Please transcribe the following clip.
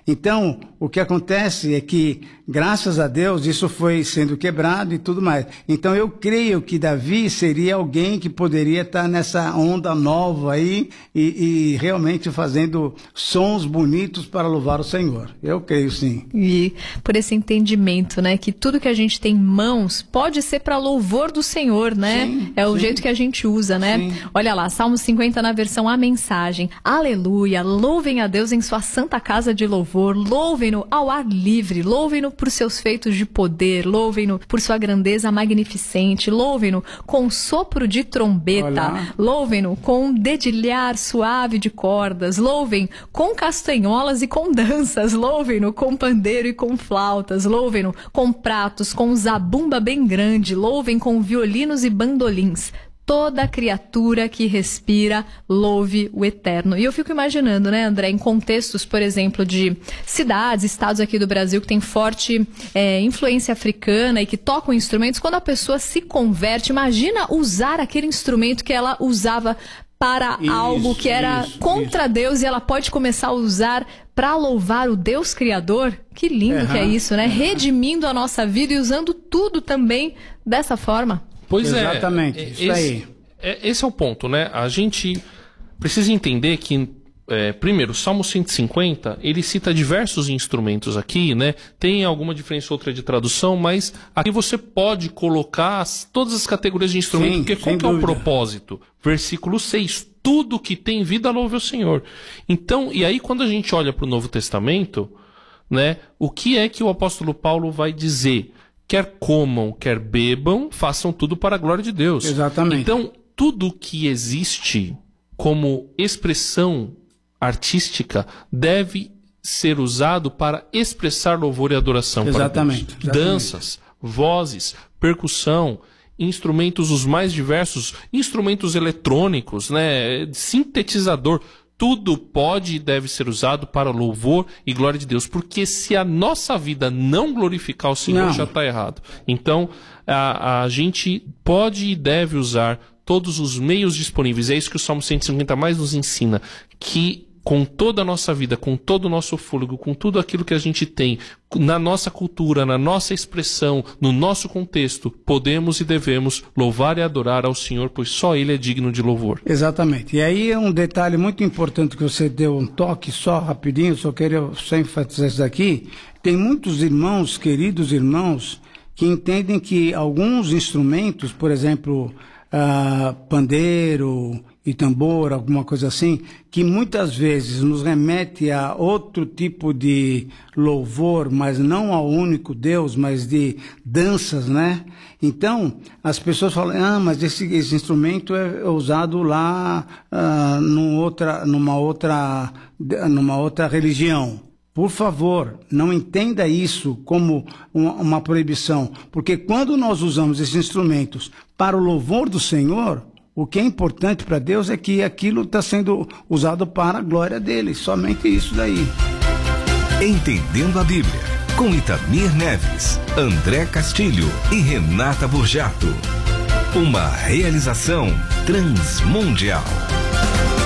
Então, o que acontece é que, graças a Deus, isso foi sendo quebrado e tudo mais. Então, eu creio que Davi seria alguém que poderia estar nessa onda nova aí e realmente fazendo sons bonitos para louvar o Senhor. Eu creio sim. E por esse entendimento, né, que tudo que a gente tem em mãos pode ser para louvor do Senhor, né? Sim, é o sim. jeito que a gente usa, né? Sim. Olha lá, Salmo 50 na versão A Mensagem. Aleluia, louvem a Deus em sua santa casa de louvor, louvem-no ao ar livre, louvem-no por seus feitos de poder, louvem-no por sua grandeza magnificente, louvem-no com sopro de trombeta, Olá. louvem-no com um dedilhar suave de cordas, louvem com castanholas e com danças, louvem-no com pandeiro e com flautas, louvem-no com pratos, com zabumba bem grande, louvem com violinos e bandolins. Toda criatura que respira, louve o Eterno. E eu fico imaginando, né, André, em contextos, por exemplo, de cidades, estados aqui do Brasil que tem forte influência africana e que tocam instrumentos, quando a pessoa se converte, imagina usar aquele instrumento que ela usava para algo que era contra Deus e ela pode começar a usar para louvar o Deus Criador. Que lindo que é isso, né? Redimindo a nossa vida e usando tudo também dessa forma. Pois exatamente, isso aí. Esse é o ponto, né? A gente precisa entender que, primeiro, o Salmo 150, ele cita diversos instrumentos aqui, né? Tem alguma diferença ou outra de tradução, mas aqui você pode colocar todas as categorias de instrumento, Sim, porque qual que é o propósito? Versículo 6, tudo que tem vida louve o Senhor. Então, e aí quando a gente olha para o Novo Testamento, né? O que é que o apóstolo Paulo vai dizer? Quer comam, quer bebam, façam tudo para a glória de Deus. Exatamente. Então, tudo que existe como expressão artística deve ser usado para expressar louvor e adoração para Deus. Danças, vozes, percussão, instrumentos os mais diversos, instrumentos eletrônicos, né, sintetizador, tudo pode e deve ser usado para louvor e glória de Deus, porque se a nossa vida não glorificar o Senhor, já está errado. Então, a gente pode e deve usar todos os meios disponíveis. É isso que o Salmo 150 mais nos ensina, que com toda a nossa vida, com todo o nosso fôlego, com tudo aquilo que a gente tem, na nossa cultura, na nossa expressão, no nosso contexto, podemos e devemos louvar e adorar ao Senhor, pois só Ele é digno de louvor. Exatamente. E aí é um detalhe muito importante que você deu um toque só rapidinho, só queria enfatizar isso aqui. Tem muitos irmãos, queridos irmãos, que entendem que alguns instrumentos, por exemplo, pandeiro e tambor, alguma coisa assim, que muitas vezes nos remete a outro tipo de louvor, mas não ao único Deus, mas de danças, né? Então, as pessoas falam, mas esse instrumento é usado lá numa outra religião. Por favor, não entenda isso como uma proibição, porque quando nós usamos esses instrumentos para o louvor do Senhor, o que é importante para Deus é que aquilo está sendo usado para a glória dele, somente isso daí. Entendendo a Bíblia, com Itamir Neves, André Castilho e Renata Burjato. Uma realização Transmundial.